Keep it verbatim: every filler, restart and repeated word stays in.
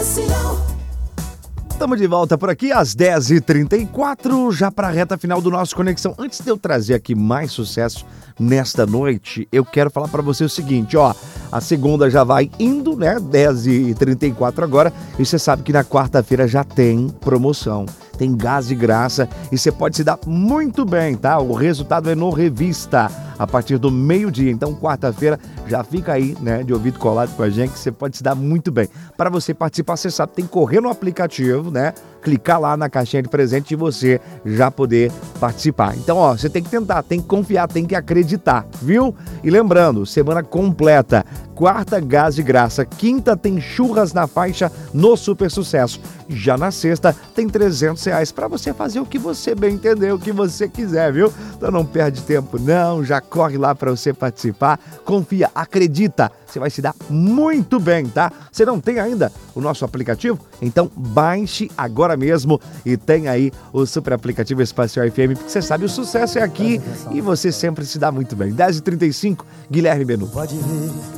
Estamos de volta por aqui às dez e trinta e quatro, já para a reta final do nosso Conexão. Antes de eu trazer aqui mais sucesso nesta noite, eu quero falar para você o seguinte, ó, a segunda já vai indo, né, dez e trinta e quatro agora, e você sabe que na quarta-feira já tem promoção. Tem gás de graça e você pode se dar muito bem, tá? O resultado é no Revista, a partir do meio-dia. Então, quarta-feira, já fica aí, né, de ouvido colado com a gente, que você pode se dar muito bem. Para você participar, você sabe, tem que correr no aplicativo, né? Clicar lá na caixinha de presente e você já poder participar. Então, ó, você tem que tentar, tem que confiar, tem que acreditar, viu? E lembrando, semana completa, quarta, gás de graça, quinta tem churras na faixa no Super Sucesso. Já na sexta tem trezentos reais para você fazer o que você bem entender, o que você quiser, viu? Então não perde tempo não, já corre lá para você participar, confia, acredita, você vai se dar muito bem, tá? Você não tem ainda o nosso aplicativo? Então baixe agora mesmo e tem aí o super aplicativo Espacial F M, porque você sabe, o sucesso é aqui e você sempre se dá muito bem. dez e trinta e cinco, Guilherme Benu. Pode ver.